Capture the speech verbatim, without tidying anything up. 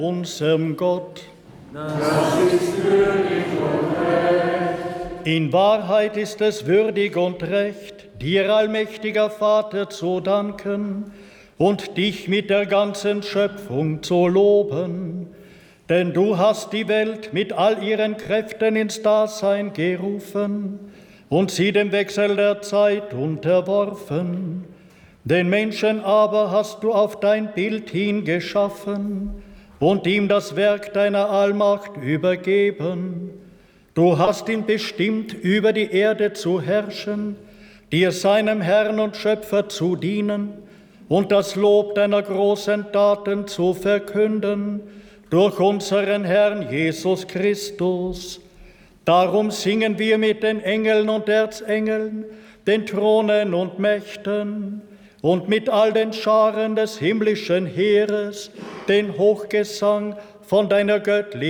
unserem Gott. Das ist würdig und recht. In Wahrheit ist es würdig und recht, dir, allmächtiger Vater, zu danken und dich mit der ganzen Schöpfung zu loben. Denn du hast die Welt mit all ihren Kräften ins Dasein gerufen und sie dem Wechsel der Zeit unterworfen. Den Menschen aber hast du auf dein Bild hin geschaffen und ihm das Werk deiner Allmacht übergeben. Du hast ihn bestimmt, über die Erde zu herrschen, dir seinem Herrn und Schöpfer zu dienen und das Lob deiner großen Taten zu verkünden durch unseren Herrn Jesus Christus. Darum singen wir mit den Engeln und Erzengeln, den Thronen und Mächten und mit all den Scharen des himmlischen Heeres den Hochgesang von deiner göttlichen